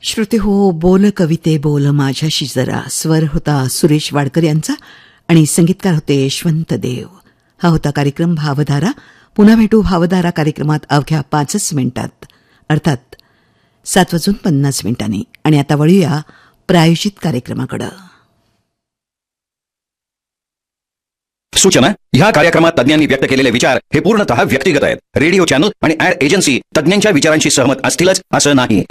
श्रोते हो, बोल कविते बोल माझ्याशी जरा. स्वर होता सुरेश वाडकर यांचा आणि संगीतकार होते यशवंत देव. हा होता कार्यक्रम भावधारा. पुन्हा भेटू भावधारा कार्यक्रमात अवघ्या 5 मिनिटात, अर्थात 7:50 आणि आता वळूया प्रायोजित कार्यक्रमाकडे. सूचना: ह्या कार्यक्रमात तज्ञांनी व्यक्त केलेले विचार हे पूर्णतः व्यक्तिगत आहेत. रेडिओ चॅनल आणि ऍड एजन्सी तज्ञांच्या विचारांशी सहमत असतीलच असं नाही.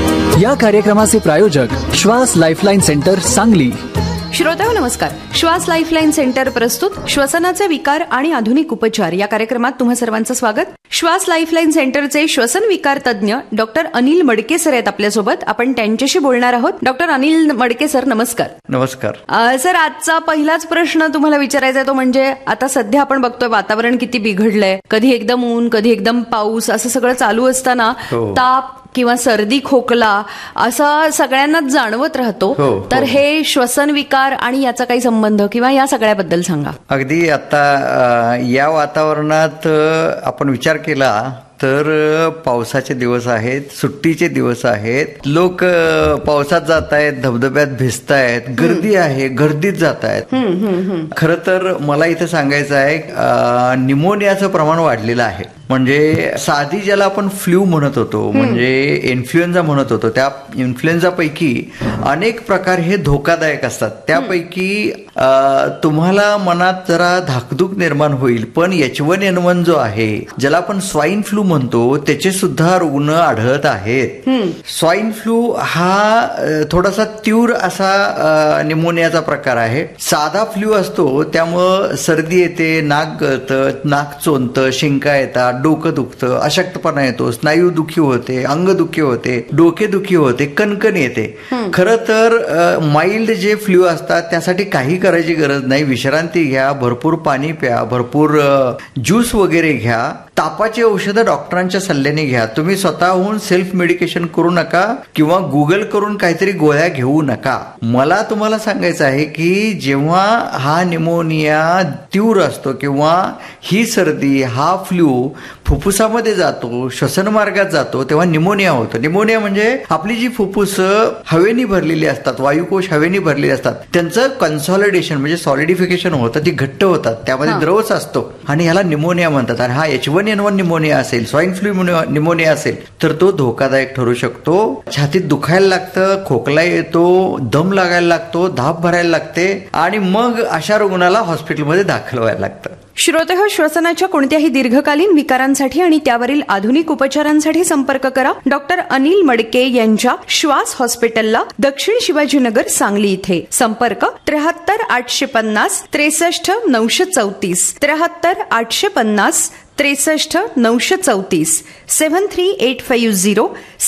या कार्यक्रमाचे प्रायोजक श्वास लाईफलाईन सेंटर सांगली. श्रोत्याहो नमस्कार. श्वास लाईफलाईन सेंटर प्रस्तुत श्वसनाचे विकार आणि आधुनिक उपचार या कार्यक्रमात तुम्हा सर्वांचं स्वागत. श्वास लाईफलाईन सेंटरचे श्वसन विकार तज्ञ डॉक्टर अनिल मडके सर आहेत आपल्यासोबत. आपण त्यांच्याशी बोलणार आहोत. डॉक्टर अनिल मडके सर, नमस्कार. नमस्कार सर, आजचा पहिलाच प्रश्न तुम्हाला विचारायचा आहे तो म्हणजे आता सध्या आपण बघतोय वातावरण किती बिघडलंय. कधी एकदम ऊन, कधी एकदम पाऊस, असं सगळं चालू असताना ताप किंवा सर्दी खोकला असं सगळ्यांनाच जाणवत राहतो. तर हे श्वसन विकार आणि याचा काही संबंध किंवा या सगळ्याबद्दल सांगा. अगदी आता या वातावरणात आपण विचार केला तर पावसाचे दिवस आहेत, सुट्टीचे दिवस आहेत, लोक पावसात जात आहेत, धबधब्यात भिजतायत, गर्दी आहे, गर्दीत जात आहेत. खरं तर मला इथं सांगायचं आहे, निमोनियाचं प्रमाण वाढलेलं आहे. म्हणजे साधी ज्याला आपण फ्लू म्हणत होतो, म्हणजे इन्फ्लुएन्झा म्हणत होतो, त्या इन्फ्लुएन्झापैकी अनेक प्रकार हे धोकादायक असतात. त्यापैकी तुम्हाला मनात जरा धाकधूक निर्माण होईल, पण H1N1 जो आहे, ज्याला आपण स्वाईन फ्लू म्हणतो, त्याचे सुद्धा रुग्ण आढळत आहेत. स्वाईन फ्लू हा थोडासा तीव्र असा निमोनियाचा प्रकार आहे. साधा फ्लू असतो त्यामुळं सर्दी येते, नाक गळतं, नाक चोंदतं, शिंका येतात, डोकं दुखतं, अशक्तपणा येतो, स्नायूदुखी होते, अंगदुखी होते, डोकेदुखी होते, कणकण येते. खरं तर माइल्ड जे फ्लू असतात त्यासाठी काही करायची गरज नाही. विश्रांती घ्या, भरपूर पाणी प्या, भरपूर ज्यूस वगैरे घ्या, तापाची औषधं डॉक्टरांच्या सल्ल्याने घ्या. तुम्ही स्वतःहून सेल्फ मेडिकेशन करू नका किंवा गुगल करून काहीतरी गोळ्या घेऊ नका. मला तुम्हाला सांगायचं आहे की जेव्हा हा निमोनिया तीव्र असतो किंवा ही सर्दी, हा फ्लू फुफ्फुसामध्ये जातो, श्वसन मार्गात जातो, तेव्हा निमोनिया होतो. निमोनिया म्हणजे आपली जी फुफ्फुस हवेनी भरलेली असतात, वायुकोश हवेनी भरलेले असतात, त्यांचं कन्सॉलिडेशन म्हणजे सॉलिडिफिकेशन होतं, ती घट्ट होतात, त्यामध्ये द्रवच असतो आणि ह्याला निमोनिया म्हणतात. आणि हा H1N1 निमोनिया असेल, स्वाईन फ्लू निमोनिया असेल तर तो धोकादायक ठरू शकतो. छातीत दुखायला लागतं, खोकला येतो, दम लागायला लागतो, धाप भरायला लागते आणि मग अशा रुग्णाला हॉस्पिटलमध्ये दाखल व्हायला लागतं. श्रोतेहो, श्वसनाच्या कोणत्याही दीर्घकालीन विकारांसाठी आणि त्यावरील आधुनिक उपचारांसाठी संपर्क करा डॉक्टर अनिल मडके यांच्या श्वास हॉस्पिटलला, दक्षिण शिवाजीनगर, सांगली इथे. संपर्क 73 850 63 934 73 850 63 934 73850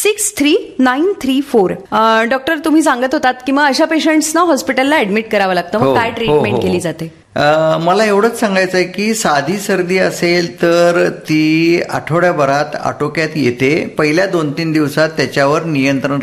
63934. डॉक्टर, तुम्ही सांगत होतात की मग अशा पेशंट्सना हॉस्पिटलला ऍडमिट करावं लागतं, मग काय ट्रीटमेंट केली जाते? मला एवढंच सांगायचं आहे की साधी सर्दी असेल तर ती आठवड्याभरात आटोक्यात येते. पहिल्या 2-3 दिवसात त्याच्यावर नियंत्रण